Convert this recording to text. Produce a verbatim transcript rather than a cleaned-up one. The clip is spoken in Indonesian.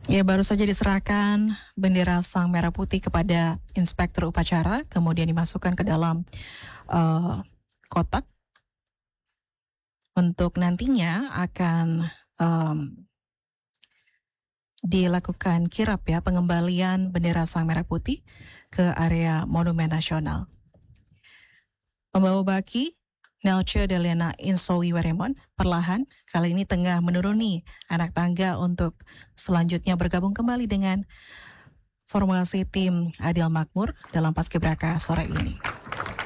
Ya, baru saja diserahkan bendera Sang Merah Putih kepada Inspektur Upacara, kemudian dimasukkan ke dalam uh, kotak untuk nantinya akan um, dilakukan kirap ya, pengembalian bendera Sang Merah Putih ke area Monumen Nasional. Pembawa baki Nelce Delena Insowi Weremon perlahan kali ini tengah menuruni anak tangga untuk selanjutnya bergabung kembali dengan formasi tim Adil Makmur dalam Paskibraka sore ini.